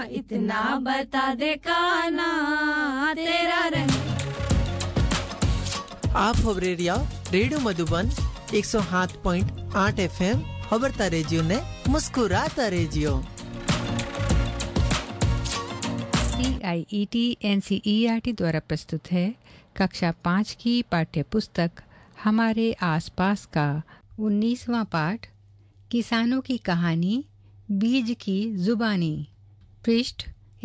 इतना बता दे काना तेरा रंग। आप खबरेरिया रेडियो मधुबन 107.8 FM खबरता रेजियो ने मुस्कुराता रेजियो। CIET NCERT द्वारा प्रस्तुत है कक्षा 5 की पाठ्य पुस्तक हमारे आसपास का 19वां पाठ किसानों की कहानी बीज की जुबानी, पृष्ठ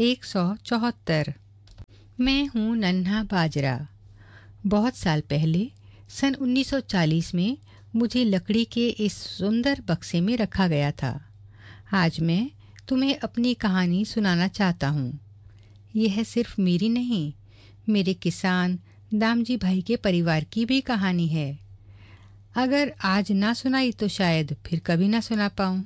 174। मैं हूँ नन्हा बाजरा। बहुत साल पहले सन 1940 में मुझे लकड़ी के इस सुंदर बक्से में रखा गया था। आज मैं तुम्हें अपनी कहानी सुनाना चाहता हूँ। यह सिर्फ मेरी नहीं, मेरे किसान दामजी भाई के परिवार की भी कहानी है। अगर आज ना सुनाई तो शायद फिर कभी ना सुना पाऊँ।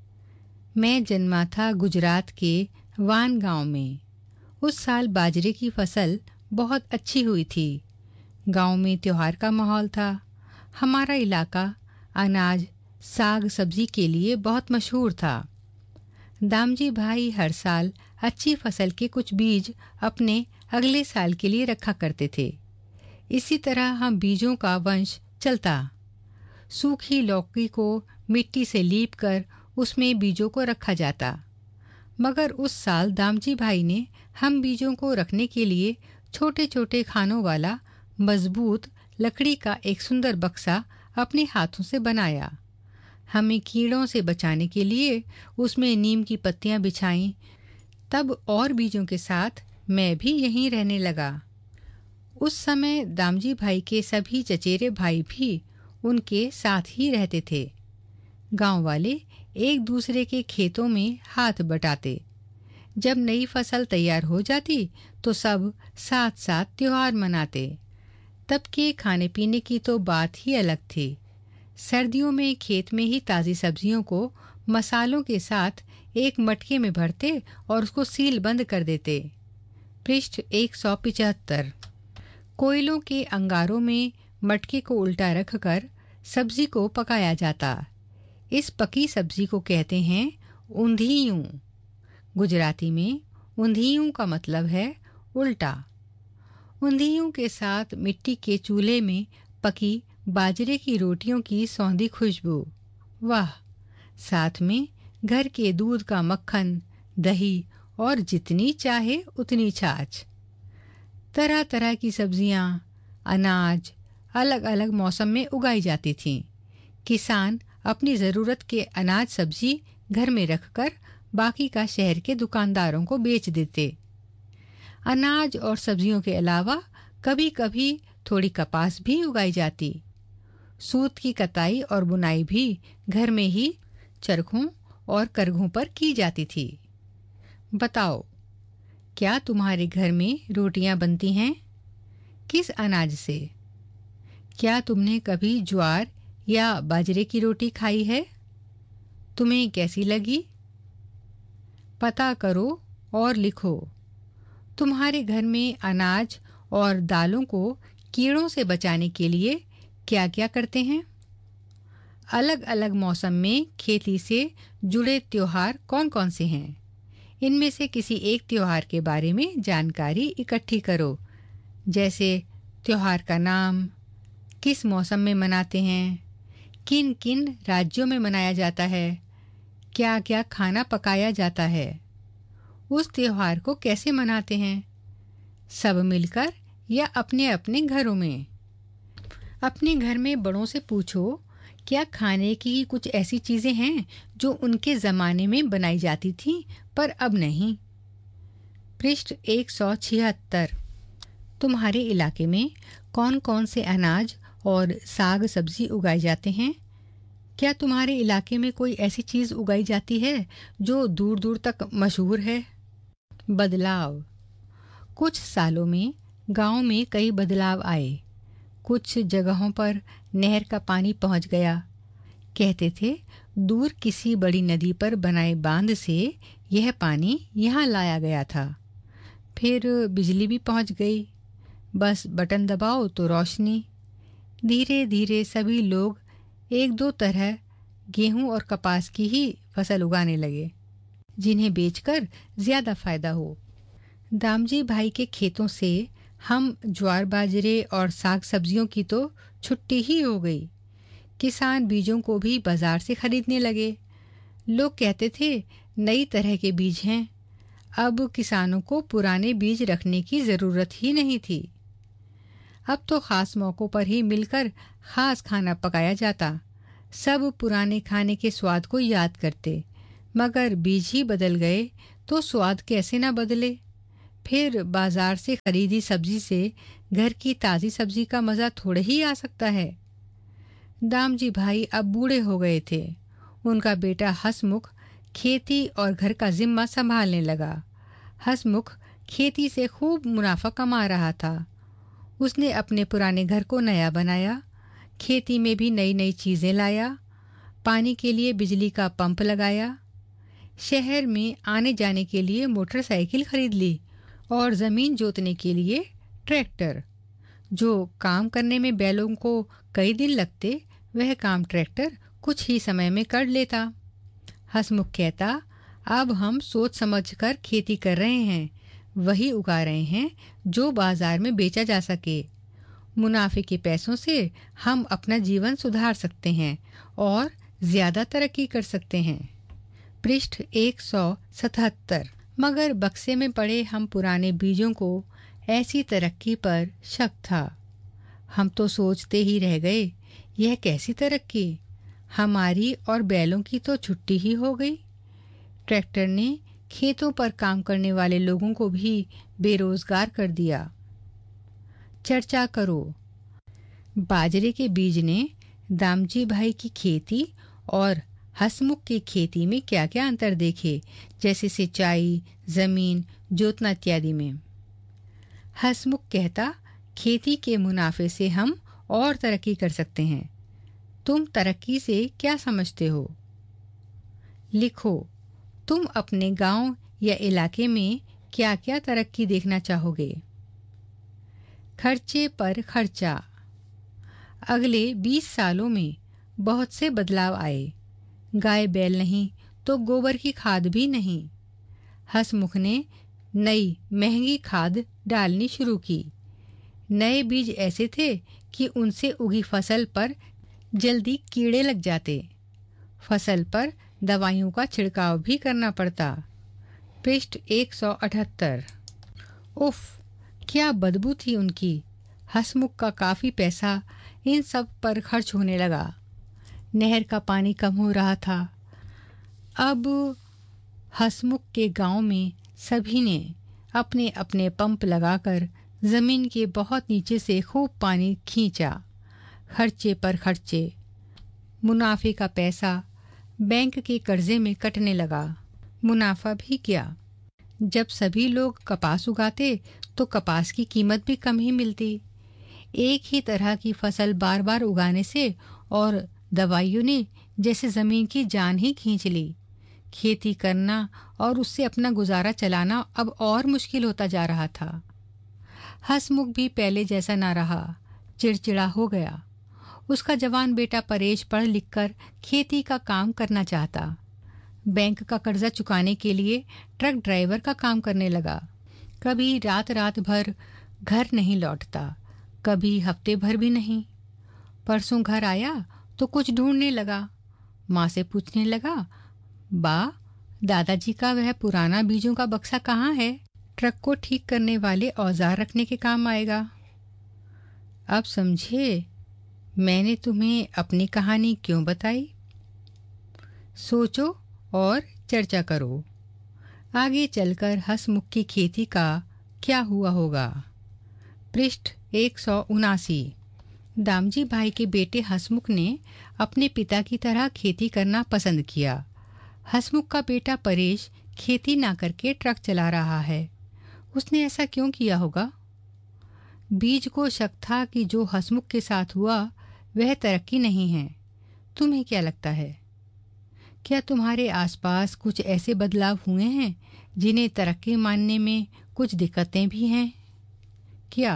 मैं जन्मा था गुजरात के वान गांव में। उस साल बाजरे की फसल बहुत अच्छी हुई थी। गांव में त्योहार का माहौल था। हमारा इलाका अनाज, साग सब्जी के लिए बहुत मशहूर था। दामजी भाई हर साल अच्छी फसल के कुछ बीज अपने अगले साल के लिए रखा करते थे। इसी तरह हम बीजों का वंश चलता। सूखी लौकी को मिट्टी से लीपकर उसमें बीजों को रखा जाता। मगर उस साल दामजी भाई ने हम बीजों को रखने के लिए छोटे छोटे खानों वाला मजबूत लकड़ी का एक सुंदर बक्सा अपने हाथों से बनाया। हमें कीड़ों से बचाने के लिए उसमें नीम की पत्तियां बिछाईं। तब और बीजों के साथ मैं भी यहीं रहने लगा। उस समय दामजी भाई के सभी चचेरे भाई भी उनके साथ ही रहते थे। गांव वाले एक दूसरे के खेतों में हाथ बटाते। जब नई फसल तैयार हो जाती तो सब साथ साथ त्योहार मनाते। तब के खाने पीने की तो बात ही अलग थी। सर्दियों में खेत में ही ताज़ी सब्जियों को मसालों के साथ एक मटके में भरते और उसको सील बंद कर देते। पृष्ठ 175। कोयलों के अंगारों में मटके को उल्टा रखकर सब्जी को पकाया जाता। इस पकी सब्जी को कहते हैं ऊंधियूं। गुजराती में ऊंधियूं का मतलब है उल्टा। ऊंधियूं के साथ मिट्टी के चूल्हे में पकी बाजरे की रोटियों की सौंधी खुशबू, वाह! साथ में घर के दूध का मक्खन, दही और जितनी चाहे उतनी छाछ। तरह तरह की सब्जियां, अनाज अलग अलग मौसम में उगाई जाती थीं। किसान अपनी ज़रूरत के अनाज सब्जी घर में रखकर बाकी का शहर के दुकानदारों को बेच देते। अनाज और सब्जियों के अलावा कभी कभी थोड़ी कपास भी उगाई जाती। सूत की कताई और बुनाई भी घर में ही चरखों और करघों पर की जाती थी। बताओ, क्या तुम्हारे घर में रोटियां बनती हैं? किस अनाज से? क्या तुमने कभी ज्वार या बाजरे की रोटी खाई है? तुम्हें कैसी लगी? पता करो और लिखो। तुम्हारे घर में अनाज और दालों को कीड़ों से बचाने के लिए क्या क्या करते हैं? अलग अलग मौसम में खेती से जुड़े त्योहार कौन कौन से हैं? इनमें से किसी एक त्योहार के बारे में जानकारी इकट्ठी करो। जैसे त्योहार का नाम, किस मौसम में मनाते हैं, किन किन राज्यों में मनाया जाता है, क्या क्या खाना पकाया जाता है, उस त्योहार को कैसे मनाते हैं, सब मिलकर या अपने अपने घरों में। अपने घर में बड़ों से पूछो, क्या खाने की कुछ ऐसी चीज़ें हैं जो उनके ज़माने में बनाई जाती थीं पर अब नहीं। पृष्ठ 176। तुम्हारे इलाके में कौन कौन से अनाज और साग सब्जी उगाए जाते हैं? क्या तुम्हारे इलाके में कोई ऐसी चीज़ उगाई जाती है जो दूर दूर तक मशहूर है? बदलाव। कुछ सालों में गांव में कई बदलाव आए। कुछ जगहों पर नहर का पानी पहुंच गया। कहते थे दूर किसी बड़ी नदी पर बनाए बांध से यह पानी यहाँ लाया गया था। फिर बिजली भी पहुंच गई। बस बटन दबाओ तो रोशनी। धीरे धीरे सभी लोग एक दो तरह गेहूं और कपास की ही फसल उगाने लगे। जिन्हें बेचकर ज्यादा फायदा हो। दामजी भाई के खेतों से हम ज्वार बाजरे और साग सब्जियों की तो छुट्टी ही हो गई। किसान बीजों को भी बाजार से खरीदने लगे। लोग कहते थे नई तरह के बीज हैं। अब किसानों को पुराने बीज रखने की जरूरत ही नहीं थी। अब तो खास मौकों पर ही मिलकर खास खाना पकाया जाता। सब पुराने खाने के स्वाद को याद करते, मगर बीज ही बदल गए तो स्वाद कैसे ना बदले। फिर बाजार से खरीदी सब्जी से घर की ताज़ी सब्जी का मज़ा थोड़े ही आ सकता है। दामजी भाई अब बूढ़े हो गए थे। उनका बेटा हसमुख खेती और घर का जिम्मा संभालने लगा। हसमुख खेती से खूब मुनाफा कमा रहा था। उसने अपने पुराने घर को नया बनाया, खेती में भी नई नई चीज़ें लाया, पानी के लिए बिजली का पंप लगाया, शहर में आने जाने के लिए मोटरसाइकिल खरीद ली और ज़मीन जोतने के लिए ट्रैक्टर। जो काम करने में बैलों को कई दिन लगते, वह काम ट्रैक्टर कुछ ही समय में कर लेता। हसमुख कहता, अब हम सोच समझकर खेती कर रहे हैं, वही उगा रहे हैं जो बाजार में बेचा जा सके। मुनाफे के पैसों से हम अपना जीवन सुधार सकते हैं और ज्यादा तरक्की कर सकते हैं। पृष्ठ 177। मगर बक्से में पड़े हम पुराने बीजों को ऐसी तरक्की पर शक था। हम तो सोचते ही रह गए, यह कैसी तरक्की, हमारी और बैलों की तो छुट्टी ही हो गई। ट्रैक्टर ने खेतों पर काम करने वाले लोगों को भी बेरोजगार कर दिया। चर्चा करो। बाजरे के बीज ने दामजी भाई की खेती और हसमुख की खेती में क्या क्या अंतर देखे, जैसे सिंचाई, जमीन जोतना इत्यादि में। हसमुख कहता, खेती के मुनाफे से हम और तरक्की कर सकते हैं। तुम तरक्की से क्या समझते हो? लिखो, तुम अपने गांव या इलाके में क्या क्या तरक्की देखना चाहोगे। खर्चे पर खर्चा। अगले 20 सालों में बहुत से बदलाव आए। गाय बैल नहीं तो गोबर की खाद भी नहीं। हसमुख ने नई महंगी खाद डालनी शुरू की। नए बीज ऐसे थे कि उनसे उगी फसल पर जल्दी कीड़े लग जाते। फसल पर दवाइयों का छिड़काव भी करना पड़ता। पृष्ठ 178। उफ, क्या बदबू थी उनकी। हसमुख का काफी पैसा इन सब पर खर्च होने लगा। नहर का पानी कम हो रहा था। अब हसमुख के गांव में सभी ने अपने अपने पंप लगाकर जमीन के बहुत नीचे से खूब पानी खींचा। खर्चे पर खर्चे। मुनाफे का पैसा बैंक के कर्जे में कटने लगा। मुनाफा भी क्या, जब सभी लोग कपास उगाते तो कपास की कीमत भी कम ही मिलती। एक ही तरह की फसल बार बार उगाने से और दवाइयों ने जैसे जमीन की जान ही खींच ली। खेती करना और उससे अपना गुजारा चलाना अब और मुश्किल होता जा रहा था। हसमुख भी पहले जैसा ना रहा, चिड़चिड़ा हो गया। उसका जवान बेटा परेश पढ़ लिखकर खेती का काम करना चाहता। बैंक का कर्जा चुकाने के लिए ट्रक ड्राइवर का काम करने लगा। कभी रात रात भर घर नहीं लौटता, कभी हफ्ते भर भी नहीं। परसों घर आया तो कुछ ढूंढने लगा। माँ से पूछने लगा, बा, दादाजी का वह पुराना बीजों का बक्सा कहाँ है? ट्रक को ठीक करने वाले औजार रखने के काम आएगा। अब समझे मैंने तुम्हें अपनी कहानी क्यों बताई। सोचो और चर्चा करो। आगे चलकर हसमुख की खेती का क्या हुआ होगा। पृष्ठ 179। दामजी भाई के बेटे हसमुख ने अपने पिता की तरह खेती करना पसंद किया। हसमुख का बेटा परेश खेती ना करके ट्रक चला रहा है। उसने ऐसा क्यों किया होगा? बीज को शक था कि जो हसमुख के साथ हुआ वह तरक्की नहीं है। तुम्हें क्या लगता है? क्या तुम्हारे आसपास कुछ ऐसे बदलाव हुए हैं जिन्हें तरक्की मानने में कुछ दिक्कतें भी हैं? क्या?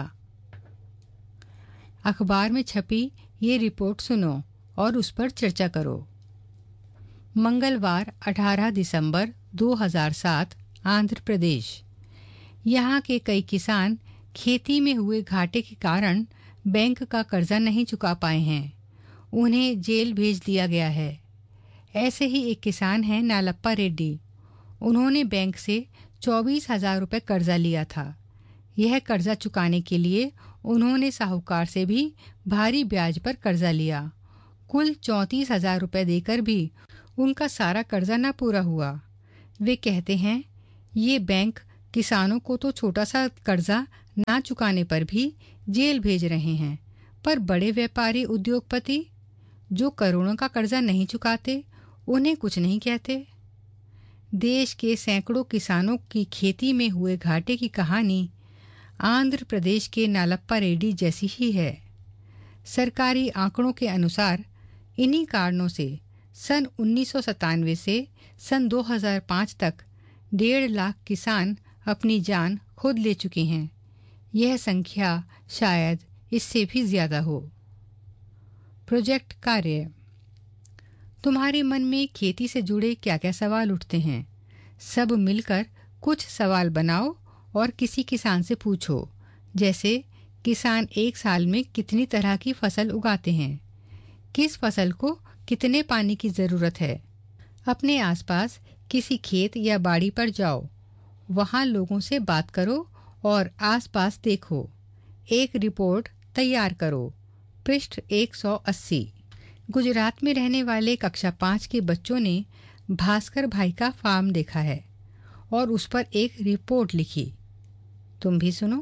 अखबार में छपी ये रिपोर्ट सुनो और उस पर चर्चा करो। मंगलवार 18 दिसंबर 2007 आंध्र प्रदेश। यहाँ के कई किसान खेती में हुए घाटे के कारण बैंक का कर्जा नहीं चुका पाए हैं, उन्हें जेल भेज दिया गया है। ऐसे ही एक किसान हैं नालप्पा रेड्डी। उन्होंने बैंक से 24,000 रुपये कर्जा लिया था। यह कर्जा चुकाने के लिए उन्होंने साहूकार से भी भारी ब्याज पर कर्जा लिया। कुल 34,000 रुपये देकर भी उनका सारा कर्जा न पूरा हुआ। वे कहते हैं, ये बैंक किसानों को तो छोटा सा कर्जा ना चुकाने पर भी जेल भेज रहे हैं, पर बड़े व्यापारी उद्योगपति जो करोड़ों का कर्जा नहीं चुकाते, उन्हें कुछ नहीं कहते। देश के सैकड़ों किसानों की खेती में हुए घाटे की कहानी आंध्र प्रदेश के नालप्पा रेड्डी जैसी ही है। सरकारी आंकड़ों के अनुसार इन्हीं कारणों से सन 1997 से सन 2005 तक 1.5 लाख किसान अपनी जान खुद ले चुके हैं। यह संख्या शायद इससे भी ज्यादा हो। प्रोजेक्ट कार्य। तुम्हारे मन में खेती से जुड़े क्या क्या सवाल उठते हैं? सब मिलकर कुछ सवाल बनाओ और किसी किसान से पूछो, जैसे किसान एक साल में कितनी तरह की फसल उगाते हैं, किस फसल को कितने पानी की ज़रूरत है। अपने आसपास किसी खेत या बाड़ी पर जाओ, वहाँ लोगों से बात करो और आसपास देखो। एक रिपोर्ट तैयार करो। पृष्ठ 180। गुजरात में रहने वाले कक्षा 5 के बच्चों ने भास्कर भाई का फार्म देखा है और उस पर एक रिपोर्ट लिखी। तुम भी सुनो।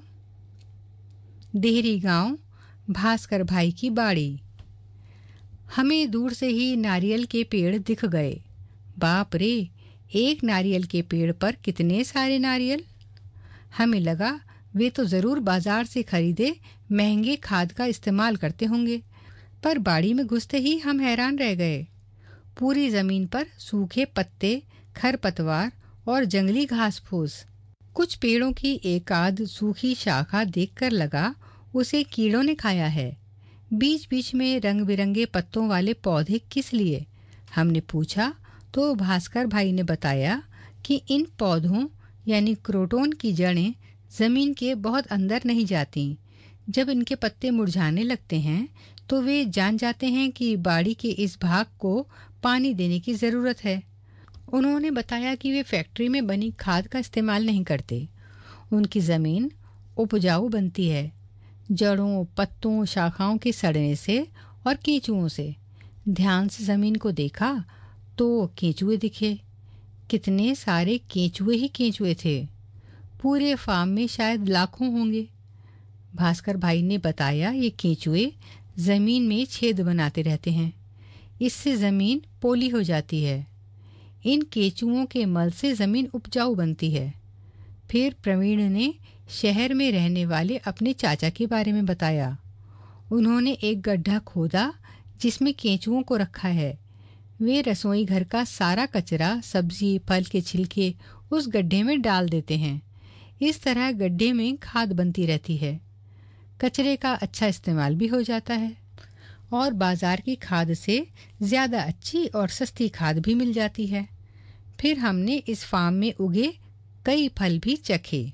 देहरी गांव, भास्कर भाई की बाड़ी। हमें दूर से ही नारियल के पेड़ दिख गए। बाप रे, एक नारियल के पेड़ पर कितने सारे नारियल। हमें लगा वे तो ज़रूर बाजार से खरीदे महंगे खाद का इस्तेमाल करते होंगे, पर बाड़ी में घुसते ही हम हैरान रह गए। पूरी ज़मीन पर सूखे पत्ते, खरपतवार और जंगली घास फूस। कुछ पेड़ों की एक आध सूखी शाखा देखकर लगा उसे कीड़ों ने खाया है। बीच बीच में रंग बिरंगे पत्तों वाले पौधे किस लिए? हमने पूछा तो भास्कर भाई ने बताया कि इन पौधों यानी क्रोटोन की जड़ें ज़मीन के बहुत अंदर नहीं जाती। जब इनके पत्ते मुरझाने लगते हैं तो वे जान जाते हैं कि बाड़ी के इस भाग को पानी देने की ज़रूरत है। उन्होंने बताया कि वे फैक्ट्री में बनी खाद का इस्तेमाल नहीं करते। उनकी ज़मीन उपजाऊ बनती है जड़ों, पत्तों, शाखाओं के सड़ने से और केंचुओं से। ध्यान से ज़मीन को देखा तो केंचुए दिखे। कितने सारे केंचुए ही केंचुए थे। पूरे फार्म में शायद लाखों होंगे। भास्कर भाई ने बताया ये केंचुए ज़मीन में छेद बनाते रहते हैं, इससे ज़मीन पोली हो जाती है। इन केंचुओं के मल से ज़मीन उपजाऊ बनती है। फिर प्रवीण ने शहर में रहने वाले अपने चाचा के बारे में बताया। उन्होंने एक गड्ढा खोदा जिसमें केंचुओं को रखा है। वे रसोई घर का सारा कचरा, सब्जी, फल के छिलके उस गड्ढे में डाल देते हैं। इस तरह गड्ढे में खाद बनती रहती है। कचरे का अच्छा इस्तेमाल भी हो जाता है और बाजार की खाद से ज़्यादा अच्छी और सस्ती खाद भी मिल जाती है। फिर हमने इस फार्म में उगे कई फल भी चखे।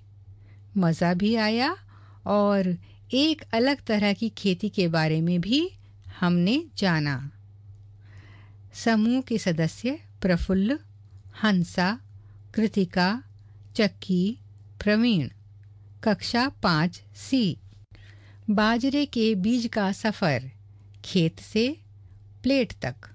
मज़ा भी आया और एक अलग तरह की खेती के बारे में भी हमने जाना। समूह के सदस्य प्रफुल्ल, हंसा, कृतिका, चक्की, प्रवीण। कक्षा 5 सी। बाजरे के बीज का सफ़र, खेत से प्लेट तक।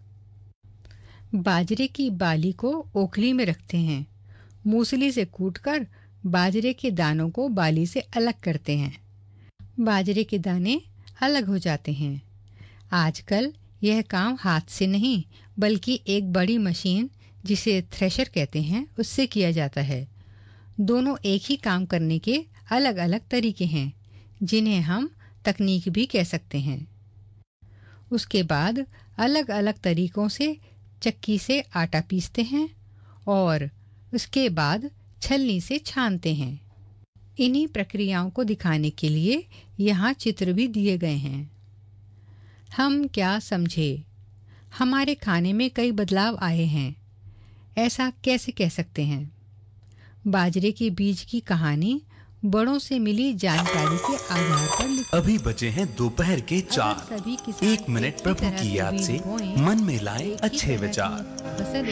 बाजरे की बाली को ओखली में रखते हैं। मूसली से कूटकर बाजरे के दानों को बाली से अलग करते हैं। बाजरे के दाने अलग हो जाते हैं। आजकल यह काम हाथ से नहीं बल्कि एक बड़ी मशीन जिसे थ्रेशर कहते हैं उससे किया जाता है। दोनों एक ही काम करने के अलग अलग तरीके हैं जिन्हें हम तकनीक भी कह सकते हैं। उसके बाद अलग अलग तरीकों से चक्की से आटा पीसते हैं और उसके बाद छलनी से छानते हैं। इन्हीं प्रक्रियाओं को दिखाने के लिए यहाँ चित्र भी दिए गए हैं। हम क्या समझे? हमारे खाने में कई बदलाव आए हैं। ऐसा कैसे कह सकते हैं? बाजरे के बीज की कहानी बड़ों से मिली जानकारी के आधार पर लिखी। अभी बचे हैं दोपहर के 4। 1 मिनट प्रभु की याद से मन में लाए अच्छे विचार। फसल